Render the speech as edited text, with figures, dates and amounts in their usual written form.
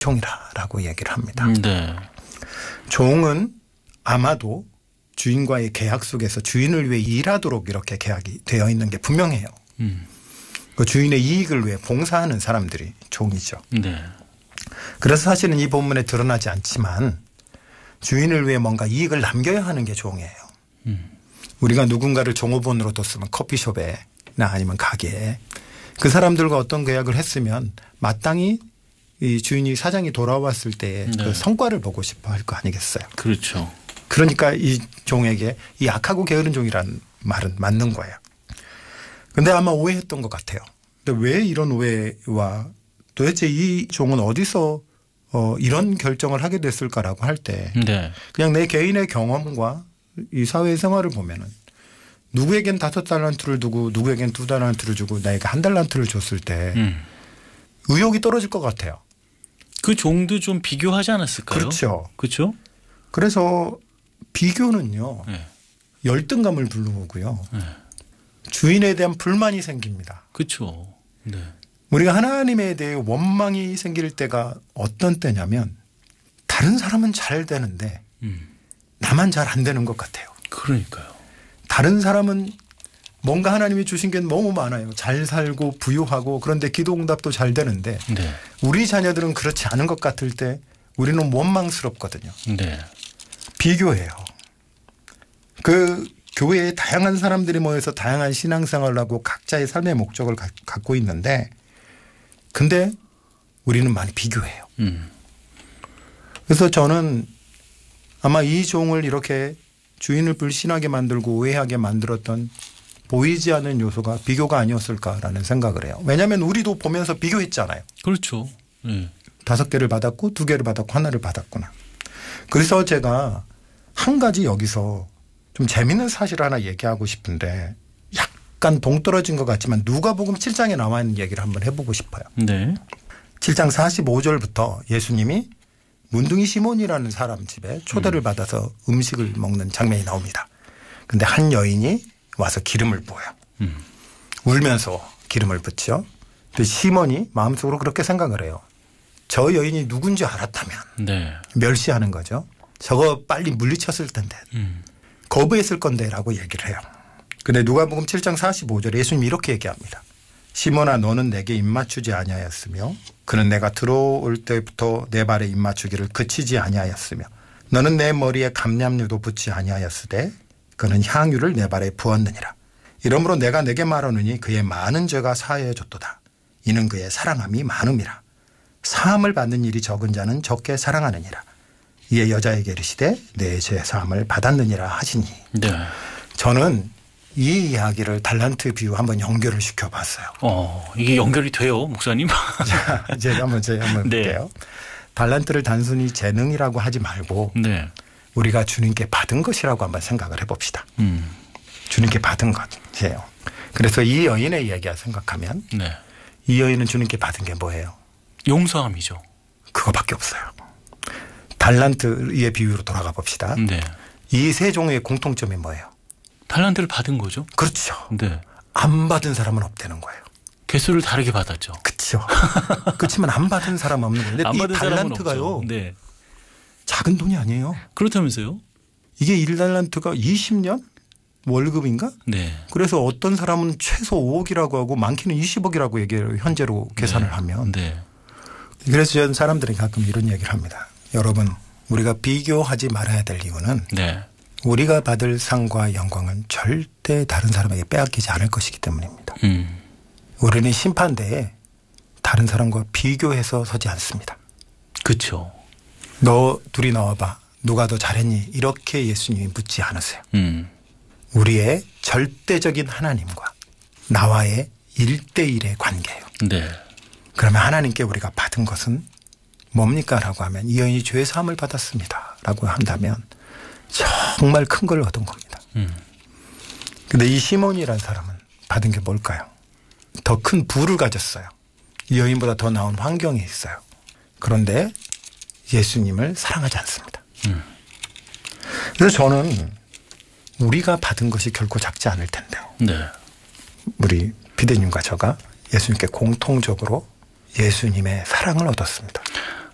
종이라고 얘기를 합니다. 네. 종은 아마도 주인과의 계약 속에서 주인을 위해 일하도록 이렇게 계약이 되어 있는 게 분명해요. 그 주인의 이익을 위해 봉사하는 사람들이 종이죠. 네. 그래서 사실은 이 본문에 드러나지 않지만 주인을 위해 뭔가 이익을 남겨야 하는 게 종이에요. 우리가 누군가를 종업원으로 뒀으면 커피숍에나 아니면 가게에 그 사람들과 어떤 계약을 했으면 마땅히 이 주인이 사장이 돌아왔을 때의 네. 그 성과를 보고 싶어 할 거 아니겠어요. 그렇죠. 그러니까 이 종에게 이 악하고 게으른 종이라는 말은 맞는 거예요. 근데 아마 오해했던 것 같아요. 근데 왜 이런 오해와 도대체 이 종은 어디서 이런 결정을 하게 됐을까라고 할 때 네. 그냥 내 개인의 경험과 이 사회생활을 보면은 누구에겐 5달란트를 두고 누구에겐 2달란트를 주고 나에게 1달란트를 줬을 때 의욕이 떨어질 것 같아요. 그 종도 좀 비교하지 않았을까요? 그렇죠. 그렇죠. 그래서 비교는요. 네. 열등감을 불러오고요. 네. 주인에 대한 불만이 생깁니다. 그렇죠. 네. 우리가 하나님에 대해 원망이 생길 때가 어떤 때냐면 다른 사람은 잘 되는데 나만 잘 안 되는 것 같아요. 그러니까요. 다른 사람은 뭔가 하나님이 주신 게 너무 많아요. 잘 살고 부유하고 그런데 기도응답도 잘 되는데 네. 우리 자녀들은 그렇지 않은 것 같을 때 우리는 원망스럽거든요. 네. 비교해요. 그 교회에 다양한 사람들이 모여서 다양한 신앙생활을 하고 각자의 삶의 목적을 갖고 있는데 근데 우리는 많이 비교해요. 그래서 저는 아마 이 종을 이렇게 주인을 불신하게 만들고 오해하게 만들었던 보이지 않는 요소가 비교가 아니었을까라는 생각을 해요. 왜냐하면 우리도 보면서 비교했잖아요. 그렇죠. 네. 5개를 받았고 2개를 받았고 1를 받았구나. 그래서 제가 한 가지 여기서 좀 재밌는 사실을 하나 얘기하고 싶은데 약간 동떨어진 것 같지만 누가복음 7장에 나와 있는 얘기를 한번 해보고 싶어요. 네. 7장 45절부터 예수님이 문둥이 시몬이라는 사람 집에 초대를 받아서 음식을 먹는 장면이 나옵니다. 그런데 한 여인이 와서 기름을 부어요. 울면서 기름을 붓죠. 근데 시몬이 마음속으로 그렇게 생각을 해요. 저 여인이 누군지 알았다면 네. 멸시하는 거죠. 저거 빨리 물리쳤을 텐데 거부했을 건데 라고 얘기를 해요. 근데 누가복음 7장 45절에 예수님이 이렇게 얘기합니다. 시몬아 너는 내게 입맞추지 아니하였으며 그는 내가 들어올 때부터 내 발에 입맞추기를 그치지 아니하였으며 너는 내 머리에 감람류도 붓지 아니하였으되 그는 향유를 내 발에 부었느니라. 이러므로 내가 내게 말하노니 그의 많은 죄가 사하여 줬도다. 이는 그의 사랑함이 많음이라. 사함을 받는 일이 적은 자는 적게 사랑하느니라. 이에 여자에게 이르시되 내 죄 사함을 받았느니라 하시니. 네. 저는 이 이야기를 달란트 비유 한번 연결을 시켜봤어요. 이게 연결이 돼요, 목사님? 자, 이제 한번 볼게요. 달란트를 단순히 재능이라고 하지 말고 네. 우리가 주님께 받은 것이라고 한번 생각을 해봅시다. 주님께 받은 것이에요. 그래서 이 여인의 이야기를 생각하면 네. 이 여인은 주님께 받은 게 뭐예요? 용서함이죠. 그거밖에 없어요. 달란트의 비유로 돌아가 봅시다. 네. 이 세 종의 공통점이 뭐예요? 달란트를 받은 거죠. 그렇죠. 네. 안 받은 사람은 없다는 거예요. 개수를 다르게 받았죠. 그렇죠. 그렇지만 안 받은 사람 없는 건데 안 이 받은 사람은 달란트가요. 없죠. 네. 작은 돈이 아니에요. 그렇다면서요? 이게 1달란트가 20년 월급인가? 네. 그래서 어떤 사람은 최소 5억이라고 하고 많게는 20억이라고 얘기해요. 현재로 계산을 하면. 네. 그래서 저는 사람들이 가끔 이런 얘기를 합니다. 여러분 우리가 비교하지 말아야 될 이유는 네. 우리가 받을 상과 영광은 절대 다른 사람에게 빼앗기지 않을 것이기 때문입니다. 우리는 심판대에 다른 사람과 비교해서 서지 않습니다. 그렇죠. 너 둘이 나와봐. 누가 더 잘했니? 이렇게 예수님이 묻지 않으세요. 우리의 절대적인 하나님과 나와의 1대1의 관계예요. 네. 그러면 하나님께 우리가 받은 것은 뭡니까? 라고 하면 이 여인이 죄 사함을 받았습니다. 라고 한다면 정말 큰 걸 얻은 겁니다. 그런데 이 시몬이라는 사람은 받은 게 뭘까요? 더 큰 부를 가졌어요. 이 여인보다 더 나은 환경에 있어요. 그런데 예수님을 사랑하지 않습니다. 그래서 저는 우리가 받은 것이 결코 작지 않을 텐데요. 네. 우리 비대님과 저가 예수님께 공통적으로 예수님의 사랑을 얻었습니다.